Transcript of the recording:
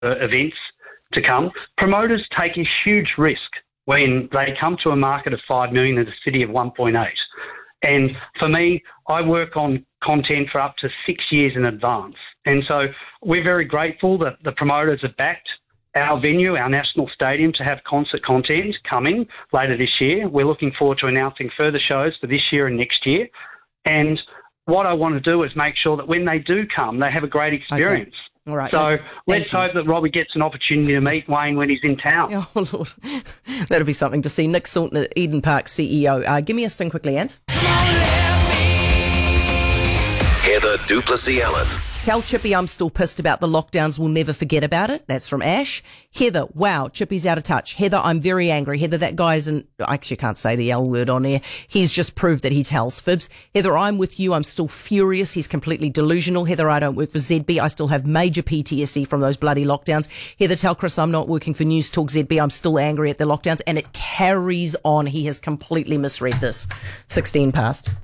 events to come. Promoters take a huge risk when they come to a market of 5 million in a city of 1.8. And for me, I work on content for up to 6 years in advance. And so we're very grateful that the promoters have backed our venue, our national stadium, to have concert content coming later this year. We're looking forward to announcing further shows for this year and next year. And what I want to do is make sure that when they do come, they have a great experience. Okay. All right. So let's hope that Robbie gets an opportunity to meet Wayne when he's in town. Oh, Lord. That'll be something to see. Nick Saltner, Eden Park CEO. Give me a sting quickly, Ant. Heather du Plessis-Allen. Tell Chippy I'm still pissed about the lockdowns. We'll never forget about it. That's from Ash. Heather, wow, Chippy's out of touch. Heather, I'm very angry. Heather, that guy's I actually can't say the L word on air. He's just proved that he tells fibs. Heather, I'm with you. I'm still furious. He's completely delusional. Heather, I don't work for ZB. I still have major PTSD from those bloody lockdowns. Heather, tell Chris I'm not working for News Talk ZB. I'm still angry at the lockdowns, and it carries on. He has completely misread this. 16 past.